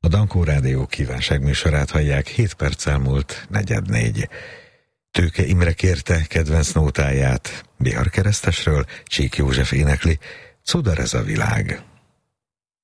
Dankó Rádió kívánságműsorát hallják, 7 perccel múlt 3:45. Tőke Imre kérte kedvenc nótáját Bihar Keresztesről, Csík József énekli, Cudar ez a világ.